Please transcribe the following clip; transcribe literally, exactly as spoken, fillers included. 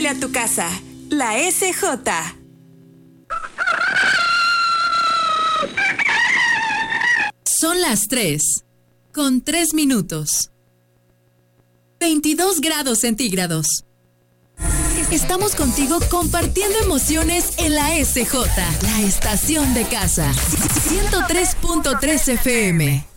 Huele a tu casa. La S J. Son las tres, con tres minutos. veintidós grados centígrados. Estamos contigo compartiendo emociones en la S J, la estación de casa. ciento tres punto tres F M.